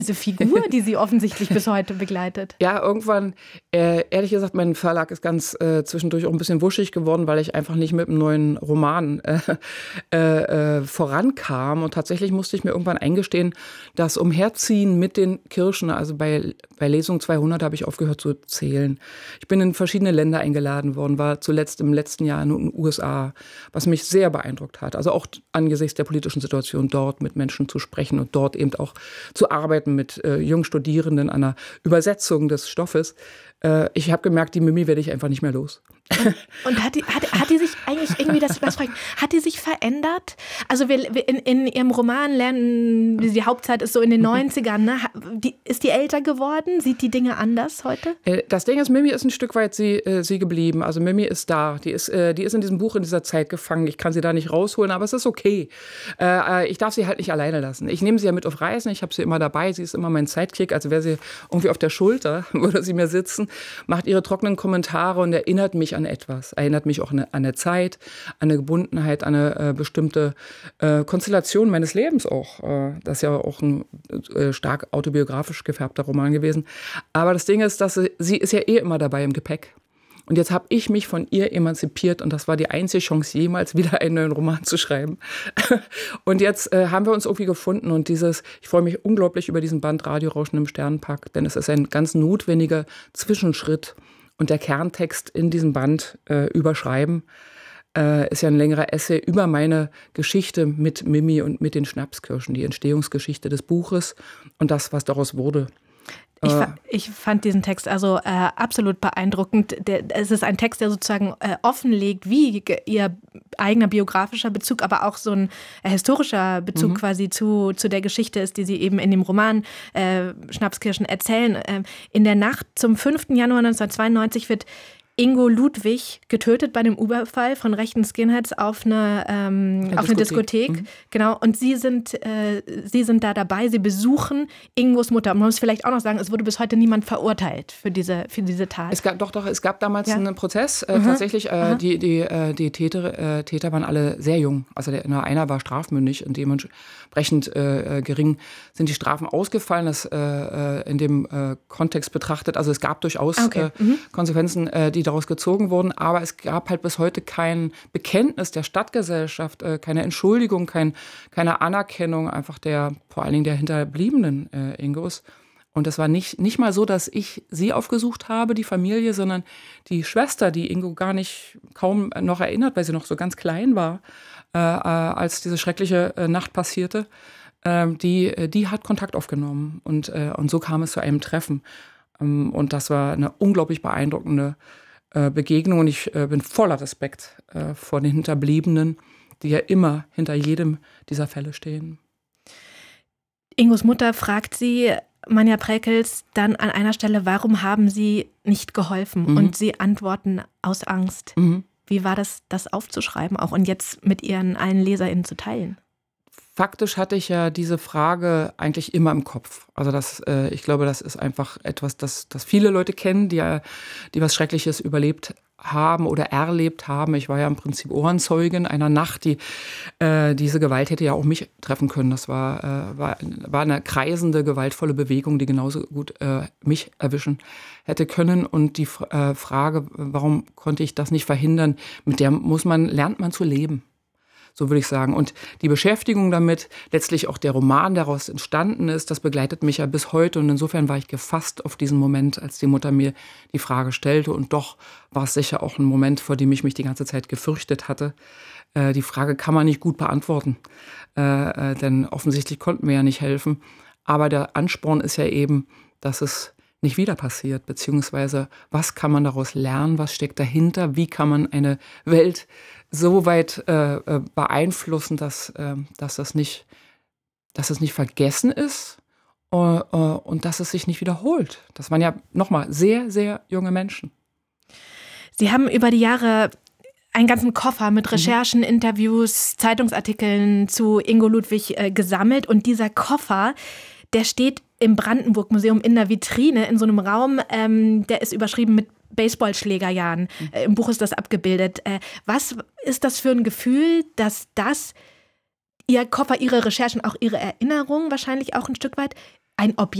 Diese Figur, die sie offensichtlich bis heute begleitet. Ja, irgendwann, ehrlich gesagt, mein Verlag ist ganz zwischendurch auch ein bisschen wuschig geworden, weil ich einfach nicht mit einem neuen Roman vorankam. Und tatsächlich musste ich mir irgendwann eingestehen, das Umherziehen mit den Kirschen, also bei Lesung 200 habe ich aufgehört zu zählen. Ich bin in verschiedene Länder eingeladen worden, war zuletzt im letzten Jahr in den USA, was mich sehr beeindruckt hat. Also auch angesichts der politischen Situation dort mit Menschen zu sprechen und dort eben auch zu arbeiten mit jungen Studierenden an einer Übersetzung des Stoffes. Ich habe gemerkt, die Mimi werde ich einfach nicht mehr los. Und hat die sich eigentlich irgendwie, hat die sich verändert? Also in ihrem Roman lernen, die Hauptzeit ist so in den 90ern, ne? Ist die älter geworden? Sieht die Dinge anders heute? Das Ding ist, Mimi ist ein Stück weit sie geblieben. Also Mimi ist da. Die ist in diesem Buch in dieser Zeit gefangen. Ich kann sie da nicht rausholen, aber es ist okay. Ich darf sie halt nicht alleine lassen. Ich nehme sie ja mit auf Reisen. Ich habe sie immer dabei. Sie ist immer mein Sidekick. Also wäre sie irgendwie auf der Schulter, würde sie mir sitzen, macht ihre trockenen Kommentare und erinnert mich an etwas. Erinnert mich auch an eine Zeit, an eine Gebundenheit, an eine bestimmte Konstellation meines Lebens auch. Das ist ja auch ein stark autobiografisch gefärbter Roman gewesen. Aber das Ding ist, dass sie ist ja immer dabei im Gepäck. Und jetzt habe ich mich von ihr emanzipiert und das war die einzige Chance, jemals wieder einen neuen Roman zu schreiben. Und jetzt haben wir uns irgendwie gefunden und ich freue mich unglaublich über diesen Band Radiorauschen im Sternenpark, denn es ist ein ganz notwendiger Zwischenschritt. Und der Kerntext in diesem Band überschreiben ist ja ein längerer Essay über meine Geschichte mit Mimi und mit den Schnapskirschen, die Entstehungsgeschichte des Buches und das, was daraus wurde. Ich fand diesen Text also absolut beeindruckend. Es ist ein Text, der sozusagen offenlegt, wie ihr eigener biografischer Bezug, aber auch so ein historischer Bezug quasi zu der Geschichte ist, die sie eben in dem Roman Schnapskirschen erzählen. In der Nacht zum 5. Januar 1992 wird Ingo Ludwig getötet bei einem Überfall von rechten Skinheads auf eine Diskothek. Genau. Und Sie sind da dabei. Sie besuchen Ingos Mutter. Man muss vielleicht auch noch sagen, es wurde bis heute niemand verurteilt für diese Tat. Es gab damals einen Prozess. Tatsächlich, die Täter waren alle sehr jung. Also nur einer war strafmündig und dementsprechend gering sind die Strafen ausgefallen. Das in dem Kontext betrachtet. Also es gab durchaus Konsequenzen, die daraus gezogen wurden, aber es gab halt bis heute kein Bekenntnis der Stadtgesellschaft, keine Entschuldigung, keine Anerkennung einfach vor allen Dingen der Hinterbliebenen Ingos. Und es war nicht mal so, dass ich sie aufgesucht habe, die Familie, sondern die Schwester, die Ingo kaum noch erinnert, weil sie noch so ganz klein war, als diese schreckliche Nacht passierte, die hat Kontakt aufgenommen. Und so kam es zu einem Treffen. Und das war eine unglaublich beeindruckende Begegnung. Und ich bin voller Respekt vor den Hinterbliebenen, die ja immer hinter jedem dieser Fälle stehen. Ingos Mutter fragt sie, Manja Präkels, dann an einer Stelle, warum haben Sie nicht geholfen? Und Sie antworten aus Angst. Wie war das aufzuschreiben auch und jetzt mit Ihren allen LeserInnen zu teilen? Faktisch hatte ich ja diese Frage eigentlich immer im Kopf. Also ich glaube, das ist einfach etwas, das viele Leute kennen, die was Schreckliches überlebt haben oder erlebt haben. Ich war ja im Prinzip Ohrenzeugin einer Nacht, diese Gewalt hätte ja auch mich treffen können. Das war eine kreisende, gewaltvolle Bewegung, die genauso gut mich erwischen hätte können. Und die Frage, warum konnte ich das nicht verhindern, mit der lernt man zu leben. So würde ich sagen. Und die Beschäftigung damit, letztlich auch der Roman daraus entstanden ist, das begleitet mich ja bis heute. Und insofern war ich gefasst auf diesen Moment, als die Mutter mir die Frage stellte. Und doch war es sicher auch ein Moment, vor dem ich mich die ganze Zeit gefürchtet hatte. Die Frage kann man nicht gut beantworten, denn offensichtlich konnten wir ja nicht helfen. Aber der Ansporn ist ja eben, dass es nicht wieder passiert, beziehungsweise was kann man daraus lernen, was steckt dahinter, wie kann man eine Welt so weit beeinflussen, dass es nicht vergessen ist und dass es sich nicht wiederholt. Das waren ja nochmal sehr, sehr junge Menschen. Sie haben über die Jahre einen ganzen Koffer mit Recherchen, Interviews, Zeitungsartikeln zu Ingo Ludwig gesammelt und dieser Koffer, der steht im Brandenburg-Museum in der Vitrine, in so einem Raum, der ist überschrieben mit Baseballschlägerjahren. Im Buch ist das abgebildet. Was ist das für ein Gefühl, dass Ihr Koffer, Ihre Recherchen, auch Ihre Erinnerungen wahrscheinlich auch ein Stück weit ein Objekt